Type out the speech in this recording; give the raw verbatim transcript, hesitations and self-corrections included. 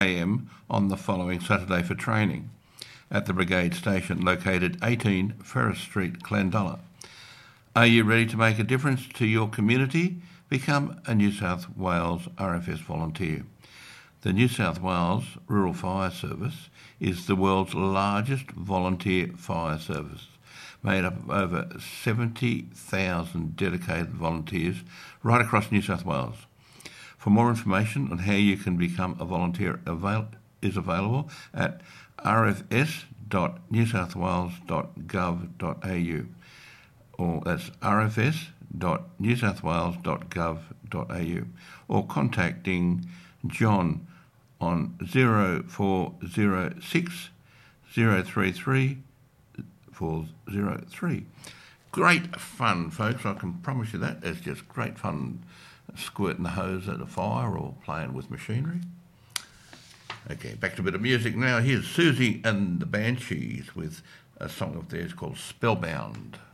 a m on the following Saturday for training at the Brigade Station located eighteen Ferris Street, Clandala. Are you ready to make a difference to your community? Become a New South Wales R F S volunteer. The New South Wales Rural Fire Service is the world's largest volunteer fire service, made up of over seventy thousand dedicated volunteers right across New South Wales. For more information on how you can become a volunteer avail- is available at r f s dot new south wales dot gov dot a u, or that's r f s dot new south wales dot gov dot a u, or contacting John on zero four zero six zero three three four zero three. Great fun, folks, I can promise you that. It's just great fun squirting the hose at a fire or playing with machinery. Okay, back to a bit of music now. Here's Susie and the Banshees with a song of theirs called Spellbound.